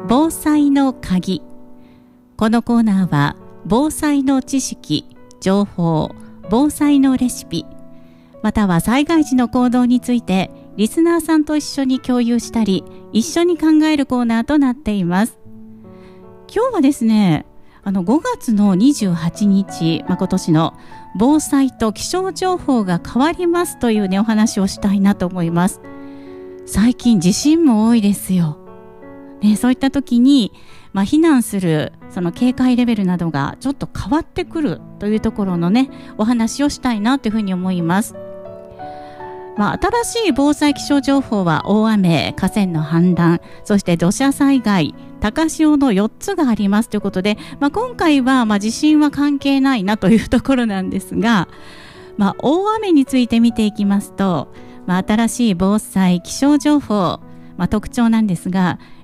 防災の鍵。このコーナーは防災の知識、情報、防災のレシピ、または災害時の行動についてリスナーさんと一緒に共有したり一緒に考えるコーナーとなっています。今日はですね、5月の28日、今年の防災と気象情報が変わりますというね、お話をしたいなと思います。最近地震も多いですよ、ね、そういった時に、避難するその警戒レベルなどがちょっと変わってくるというところのね、お話をしたいなというふうに思います。新しい防災気象情報は大雨、河川の氾濫、そして土砂災害、高潮の4つがありますということで、今回は地震は関係ないなというところなんですが、大雨について見ていきますと、新しい防災気象情報、特徴なんですが、